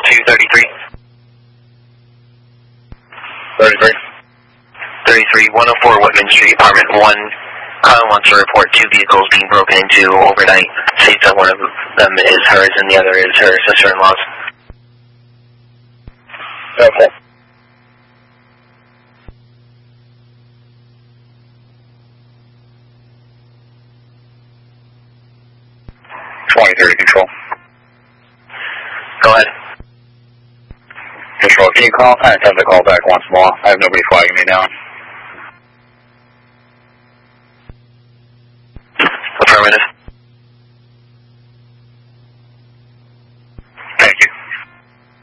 233. 33. 33, 104 Whitman Street, apartment 1. Kyle wants to report 2 vehicles being broken into overnight. States that one of them is hers and the other is her sister-in-law's. Okay. Control. Go ahead. Control, can you call? I attempt to call back once more. I have nobody flagging me down. Affirmative.